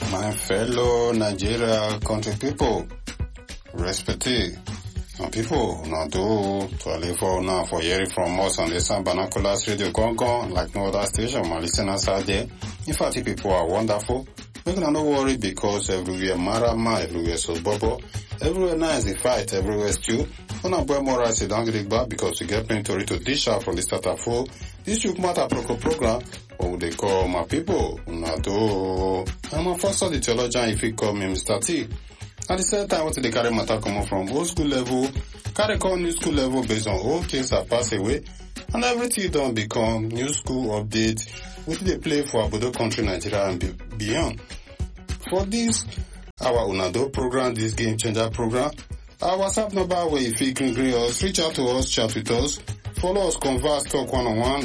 My fellow Nigeria country people, respect my people, now do to live for now for hearing from us on the San Banacolas Radio Gong like no other station. My listeners are there. In fact, people are wonderful. We can no worry because everywhere marama, everywhere so bubble, everywhere nice the fight, everywhere stew. On a boy more say don't get it back because we get plenty to dish out from the start of full. This should matter program. What they call my people? Unado. I'm a first of the theologian if you call me Mr. T. At the same time, what they carry matter come from old school level, carry call new school level based on old things that pass away, and everything don't become new school update, which they play for Abodo country, Nigeria and beyond. For this, our Unado program, this game changer program, our WhatsApp number where if you can agree us, reach out to us, chat with us, follow us, converse, talk one-on-one,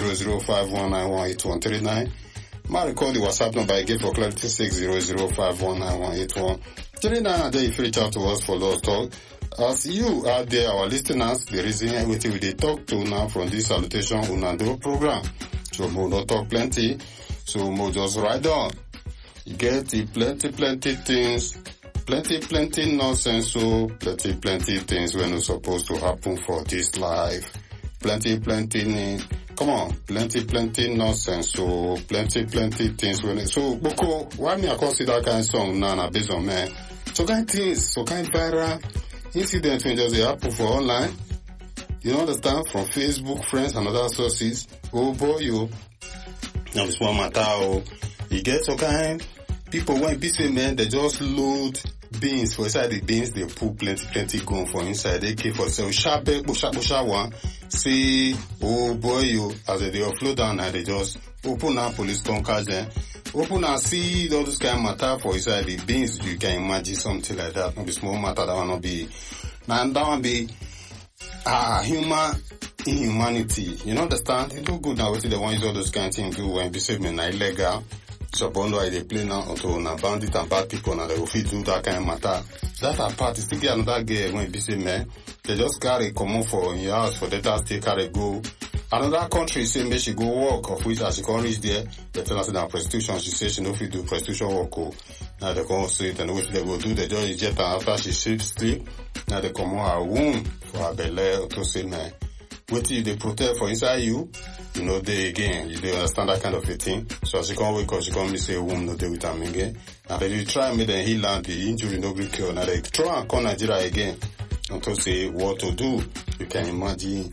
0051918139. My record the WhatsApp number again for clarity 6005198181. 39 and then if you reach out to us, follow us, talk. As you are there, our listeners, the reason everything we they talk to now from this salutation Unado program. So we'll not talk plenty, so we'll just write down. You get the plenty things, plenty nonsense, so plenty things when it's supposed to happen for this life. Plenty come on, plenty nonsense, so plenty things when it, so Boko, why me I consider that kind of song now based on man? So kind things, so kind viral incident when just happen for online. You understand? From Facebook, friends and other sources. Oh boy, you now this one matter, you get so kind people when be say man, they just load beans for inside the beans, they put plenty gun for inside. They keep for so sharp one. See, oh boy, you as they offload down and they just open up police conquers then. Open and see all this kind of matter for inside the beans. You can imagine something like that. Not be small matter, that will not be. Now that one be human inhumanity. You understand? It look good now. What they want is all those kind of things do when be said me na illegal. So bondo I they play now to na bandit and bad people now they will fit do that kind of matter. That apart is to get another girl when be say man, they just carry come on for in your house for that still carry go. Another country say make she go work, of which as she can't reach there, they tell us that prostitution, she says she no fit do prostitution work. Now they come straight and what they go do, they just inject her after she sleep. Now they come on her womb for her belly to say man. What if they protect for inside you? You know, they again, you don't understand that kind of a thing. So as she can't wake up, she can't miss a womb, no day with them again. And then you try and make them heal and the injury no be cure. Now they try and call Nigeria again. And to say what to do. You can imagine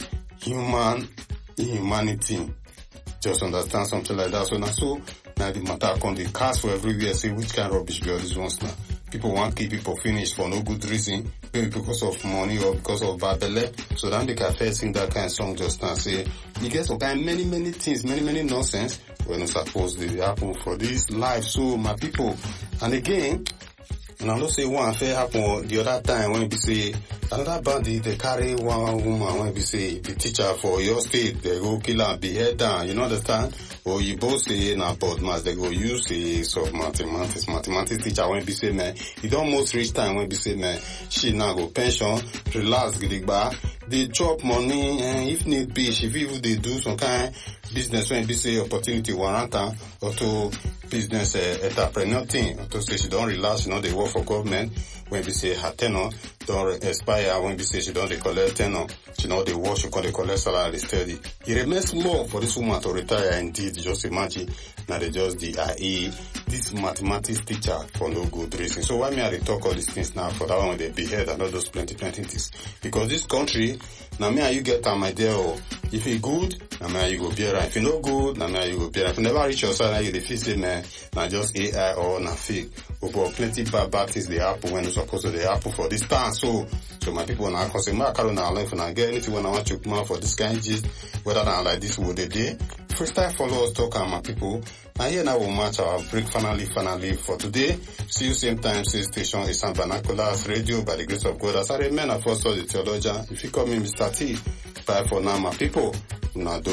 inhumanity. Just understand something like that. So now the matter come the cast for everywhere. Say which kind of rubbish be all these ones now. People want to keep people finished for no good reason, maybe because of money or because of bad belly. So then they can first sing that kind of song just now. Say you get some kind many things, many nonsense when it's supposed to happen for this life. So my people, and again, and I don't say one affair happen the other time when we say another bandit they carry one woman when we say the teacher for your state they go kill her and behead down. You know understand? Or you both say na but mas they go use a sort mathematics teacher when be say man, you don't most reach time when be say man, she now go pension, relax, gidigba, they chop money and if need be, she even they do some kind business when be say opportunity warrant or to business entrepreneur thing, or to say she don't relax, you know they work for government when we say her tenure don't expire, when we say she don't they collect tenure, she know they work, she can they collect salary steady. It remains more for this woman to retire indeed, just imagine, now they just the IE, this mathematics teacher for no good reason. So why me I talk all these things now for that one they behead and all those plenty things? Because this country, now me and you get an idea of, if it good, now me and you go bear, if you no good, now me and you go bear. If you never reach your side, now you the feel say man, now just AI or na fake. But plenty bad things they happen when it's supposed to they happen for this time. So my people now can say, my carry now life and I get anything when I want to come out for this kind of gist, whether now like this would they do. Freestyle follow us talk and my people. And here now we'll match our break finally for today. See you same time, same station, is San Banacolas Radio by the grace of God. As I remain a first of the theologian, if you call me Mr. T, bye for now my people. Now